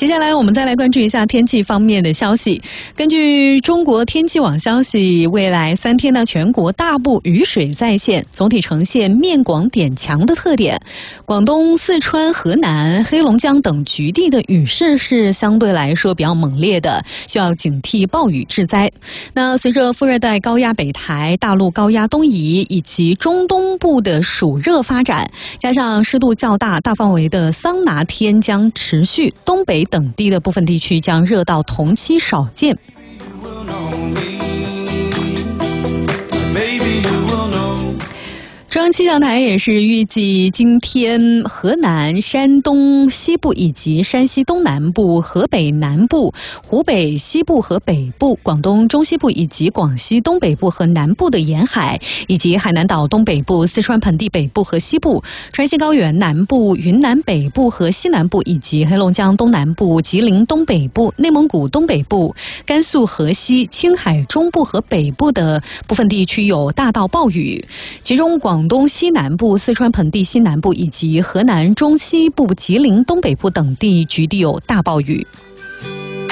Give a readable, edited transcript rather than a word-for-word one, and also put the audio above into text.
接下来我们再来关注一下天气方面的消息。根据中国天气网消息，未来3天呢，全国大部雨水在线，总体呈现面广点强的特点。广东、四川、河南、黑龙江等局地的雨势是相对来说比较猛烈的，需要警惕暴雨致灾。那随着副热带高压北抬、大陆高压东移以及中东部的暑热发展，加上湿度较大、大范围的桑拿天将持续，东北等地的部分地区将热到同期少见。中央气象台也是预计今天河南、山东西部以及山西东南部、河北南部、湖北西部和北部、广东中西部以及广西东北部和南部的沿海，以及海南岛东北部、四川盆地北部和西部、川西高原南部、云南北部和西南部以及黑龙江东南部、吉林东北部、内蒙古东北部、甘肃河西、青海中部和北部的部分地区有大到暴雨，其中广东西南部、四川盆地西南部以及河南中西部、吉林东北部等地局地有大暴雨。